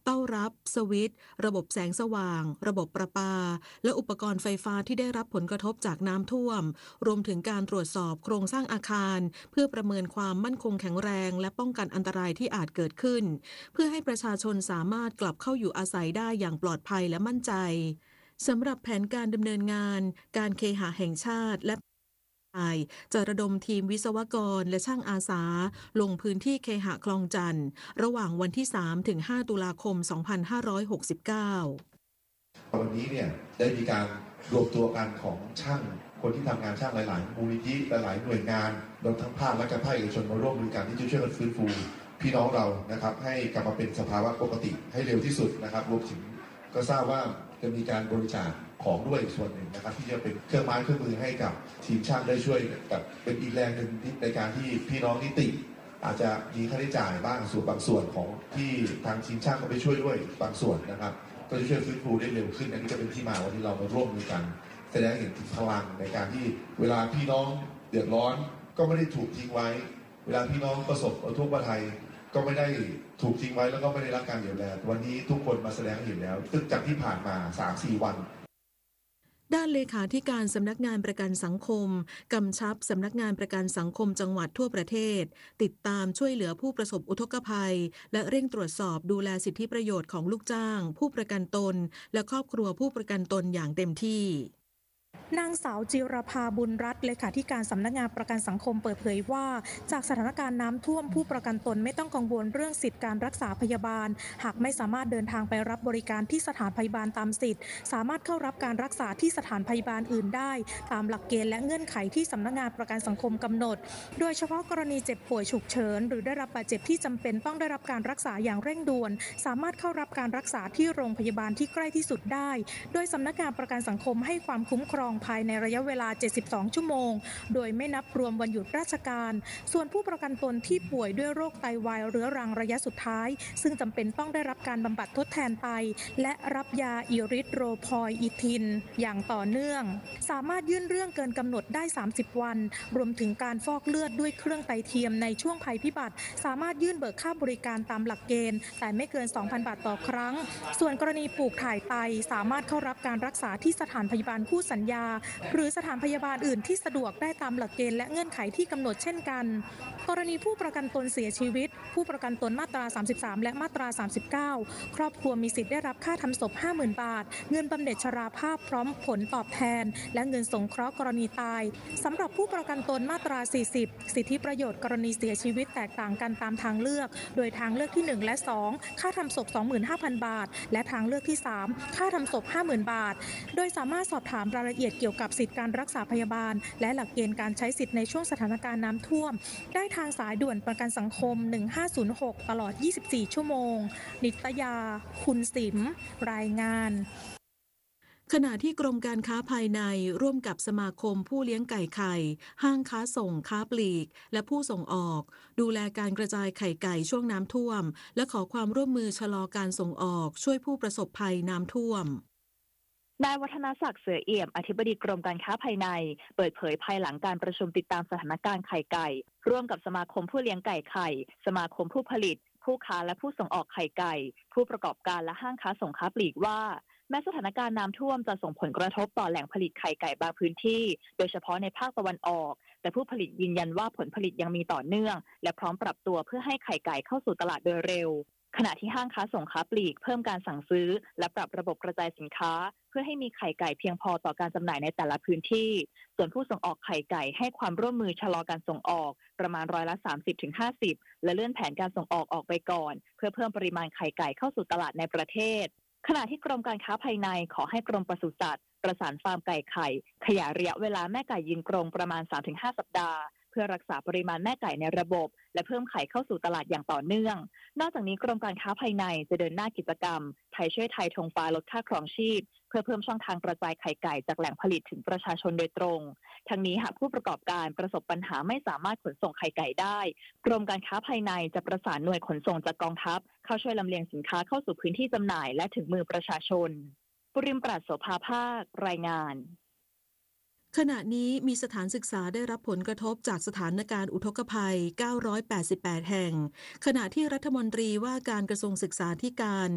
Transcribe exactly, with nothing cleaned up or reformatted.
เต้ารับสวิตช์ระบบแสงสว่างระบบประปาและอุปกรณ์ไฟฟ้าที่ได้รับผลกระทบจากน้ำท่วมรวมถึงการตรวจสอบโครงสร้างอาคารเพื่อประเมินความมั่นคงแข็งแรงและป้องกันอันตรายที่อาจเกิดขึ้นเพื่อให้ประชาชนสามารถกลับเข้าอยู่อาศัยได้อย่างปลอดภัยและมั่นใจสำหรับแผนการดำเนินงานการเคหะแห่งชาติและจะระดมทีมวิศวกรและช่างอาสาลงพื้นที่เคหะคลองจันทน์ระหว่างวันที่ สามถึงห้า ตุลาคม สองพันห้าร้อยหกสิบเก้าวันนี้เนี่ยได้มีการรวมตัวกันของช่างคนที่ทำงานช่างหลายๆมูลนิธิหลายๆหน่วยงานรวมทั้งภาครัฐและภาคเอกชนมาร่วมมือกันที่จะช่วยกันฟื้นฟูพี่น้องเรานะครับให้กลับมาเป็นสภาวะปกติให้เร็วที่สุดนะครับรวมถึงก็ทราบว่าจะมีการบริจาคของด้วยอีกส่วนหนึ่งนะครับที่จะเป็นเครื่องไม้เครื่องมือให้กับทีมช่างได้ช่วยกับเป็นอีกแรงหนึ่งในการที่พี่น้องนิติอาจจะมีค่าใช้จ่ายบ้างส่วนบางส่วนของที่ทางทีมช่างก็ไปช่วยด้วยบางส่วนนะครับก็จะช่วยฟื้นฟูได้เร็วขึ้นอันนี้ก็เป็นที่มาวันที่เรามาร่วมมือกันแสดงเห็นถึงพลังในการที่เวลาพี่น้องเดือดร้อนก็ไม่ได้ถูกทิ้งไว้เวลาพี่น้องประสบอุทกภัยก็ไม่ได้ถูกทิ้งไว้แล้วก็ไม่ได้รับการเยียวยาวันนี้ทุกคนมาแสดงเห็นแล้วซึ่งจากที่ผ่านมา สามถึงสี่ วันด้านเลขาธิการสำนักงานประกันสังคมกำชับสำนักงานประกันสังคมจังหวัดทั่วประเทศติดตามช่วยเหลือผู้ประสบอุทกภัยและเร่งตรวจสอบดูแลสิทธิประโยชน์ของลูกจ้างผู้ประกันตนและครอบครัวผู้ประกันตนอย่างเต็มที่นางสาวจิรภาบุญรัตน์เลขาธิการสำนักงานประกันสังคมเปิดเผยว่าจากสถานการณ์น้ำท่วมผู้ประกันตนไม่ต้องกังวลเรื่องสิทธิการรักษาพยาบาลหากไม่สามารถเดินทางไปรับบริการที่สถานพยาบาลตามสิทธิ์สามารถเข้ารับการรักษาที่สถานพยาบาลอื่นได้ตามหลักเกณฑ์และเงื่อนไขที่สำนักงานประกันสังคมกำหนดโดยเฉพาะกรณีเจ็บป่วยฉุกเฉินหรือได้รับบาดเจ็บที่จำเป็นต้องได้รับการรักษาอย่างเร่งด่วนสามารถเข้ารับการรักษาที่โรงพยาบาลที่ใกล้ที่สุดได้โดยสำนักงานประกันสังคมให้ความคุ้มครองภายในระยะเวลาเจ็ดสิบสองชั่วโมงโดยไม่นับรวมวันหยุดราชการส่วนผู้ประกันตนที่ป่วยด้วยโรคไตวายเรื้อรังระยะสุดท้ายซึ่งจำเป็นต้องได้รับการบำบัดทดแทนไตและรับยาอิริโทรพอยอิทินอย่างต่อเนื่องสามารถยื่นเรื่องเกินกำหนดได้สามสิบวันรวมถึงการฟอกเลือดด้วยเครื่องไตเทียมในช่วงภัยพิบัติสามารถยื่นเบิกค่าบริการตามหลักเกณฑ์แต่ไม่เกิน สองพัน บาทต่อครั้งส่วนกรณีปลูกถ่ายไตสามารถเข้ารับการรักษาที่สถานพยาบาลคู่สัญญาหรือสถานพยาบาลอื่นที่สะดวกได้ตามหลักเกณฑ์และเงื่อนไขที่กำหนดเช่นกันกรณีผู้ประกันตนเสียชีวิตผู้ประกันตนมาตราสามสิบสามและมาตราสามสิบเก้าครอบครัวมีสิทธิ์ได้รับค่าทำศพ ห้าหมื่น บาทเงินบำเหน็จชราภาพพร้อมผลตอบแทนและเงินสงเคราะห์กรณีตายสำหรับผู้ประกันตนมาตราสี่สิบสิทธิประโยชน์กรณีเสียชีวิตแตกต่างกันตามทางเลือกโดยทางเลือกที่หนึ่งและสองค่าทำศพ สองหมื่นห้าพัน บาทและทางเลือกที่สามค่าทำศพ ห้าหมื่น บาทโดยสามารถสอบถามรายละเอียดเกี่ยวกับสิทธิการรักษาพยาบาลและหลักเกณฑ์การใช้สิทธิในช่วงสถานการณ์น้ำท่วมได้ทางสายด่วนประกันสังคมหนึ่งห้าศูนย์หกตลอดยี่สิบสี่ชั่วโมงนิตยาคุณสิมรายงานขณะที่กรมการค้าภายในร่วมกับสมาคมผู้เลี้ยงไก่ไข่ห้างค้าส่งค้าปลีกและผู้ส่งออกดูแลการกระจายไข่ไก่ช่วงน้ำท่วมและขอความร่วมมือชะลอการส่งออกช่วยผู้ประสบภัยน้ำท่วมนายวัฒนศักดิ์เสือเอี่ยมอธิบดีกรมการค้าภายในเปิดเผยภายหลังการประชุมติดตามสถานการณ์ไข่ไก่ร่วมกับสมาคมผู้เลี้ยงไก่ไข่สมาคมผู้ผลิตผู้ค้าและผู้ส่งออกไข่ไก่ผู้ประกอบการและห้างค้าส่งค้าปลีกว่าแม้สถานการณ์น้ำท่วมจะส่งผลกระทบต่อแหล่งผลิตไข่ไก่บางพื้นที่โดยเฉพาะในภาคตะวันออกแต่ผู้ผลิตยืนยันว่าผลผลิตยังมีต่อเนื่องและพร้อมปรับตัวเพื่อให้ไข่ไก่เข้าสู่ตลาดโดยเร็วขณะที่ห้างค้าส่งค้าปลีกเพิ่มการสั่งซื้อและปรับระบบกระจายสินค้าเพื่อให้มีไข่ไก่เพียงพอต่อการจำหน่ายในแต่ละพื้นที่ส่วนผู้ส่งออกไข่ไก่ให้ความร่วมมือชะลอการส่งออกประมาณร้อยละ สามสิบถึงห้าสิบ และเลื่อนแผนการส่งออกออกไปก่อนเพื่อเพิ่มปริมาณไข่ไก่เข้าสู่ตลาดในประเทศขณะที่กรมการค้าภายในขอให้กรมปศุสัตว์ประสานฟาร์มไก่ไข่ขยายระยะเวลาแม่ไก่ยืนกรงประมาณ สามถึงห้า สัปดาห์เพื่อรักษาปริมาณแม่ไก่ในระบบและเพิ่มไข่เข้าสู่ตลาดอย่างต่อเนื่องนอกจากนี้กรมการค้าภายในจะเดินหน้ากิจกรรมไทยช่วยไทยธงฟ้าลดค่าครองชีพเพื่อเพิ่มช่องทางกระจายไข่ไก่จากแหล่งผลิตถึงประชาชนโดยตรงทั้งนี้หากผู้ประกอบการประสบปัญหาไม่สามารถขนส่งไข่ไก่ได้กรมการค้าภายในจะประสานหน่วยขนส่งจากกองทัพเข้าช่วยลำเลียงสินค้าเข้าสู่พื้นที่จำหน่ายและถึงมือประชาชนปุริมปราศโสภาภาครายงานขณะนี้มีสถานศึกษาได้รับผลกระทบจากสถานการณ์อุทกภัยเก้าร้อยแปดสิบแปดแห่งขณะที่รัฐมนตรีว่าการกระทรวงศึกษาธิการ